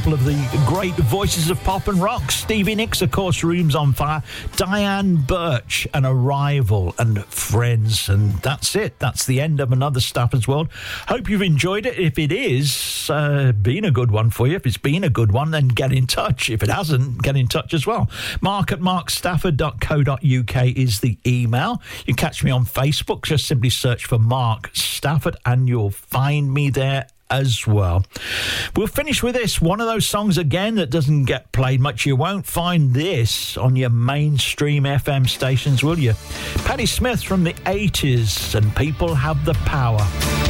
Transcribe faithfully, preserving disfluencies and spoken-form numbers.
couple of the great voices of pop and rock. Stevie Nicks, of course, Rooms on Fire. Diane Birch, and Arrival, and Friends. And that's it. That's the end of another Stafford's World. Hope you've enjoyed it. If it is uh, been a good one for you, if it's been a good one, then get in touch. If it hasn't, get in touch as well. Mark at mark stafford dot co dot uk is the email. You can catch me on Facebook. Just simply search for Mark Stafford and you'll find me there as well. We'll finish with this, one of those songs again that doesn't get played much. You won't find this on your mainstream F M stations, will you? Patti Smith from the eighties, and People Have the Power.